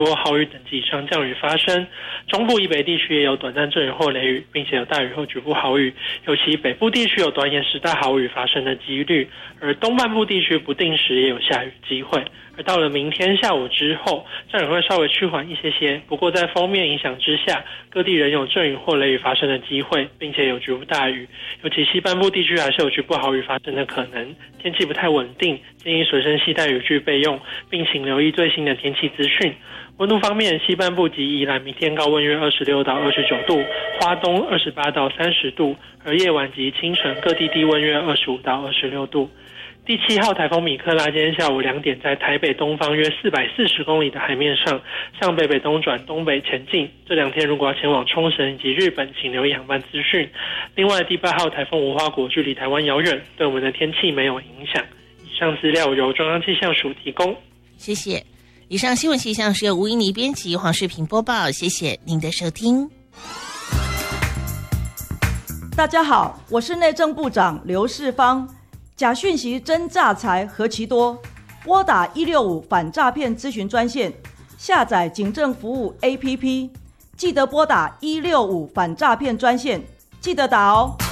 或豪雨等级以上降雨发生，中部以北地区也有短暂阵雨或雷雨，并且有大雨或局部豪雨，尤其北部地区有短延时大豪雨发生的几率，而东半部地区不定时也有下雨机会。而到了明天下午之后，降雨会稍微趋缓一些，不过在锋面影响之下，各地仍有阵雨或雷雨发生的机会，并且有局部大雨，尤其西半部地区还是有局部豪雨发生的可能。天气不太稳定，建议随身携带雨具备用，并请留意最新的天气资讯。温度方面，西半部及宜兰明天高温约26到29度，花东28到30度，而夜晚及清晨各地低温约25到26度。第7号台风米克拉今天下午2点在台北东方约440公里的海面上向北北东转东北前进，这2天如果要前往冲绳以及日本，请留意航班资讯。另外第8号台风无花果距离台湾遥远，对我们的天气没有影响。以上资料由中央气象署提供。 谢谢。以上新闻气象是由吴依妮编辑，黄世平播报，谢谢您的收听。 大家好，我是内政部长刘世芳。假讯息真诈财何其多，拨打165反诈骗咨询专线，下载警政服务 APP， 记得拨打165反诈骗专线，记得打哦。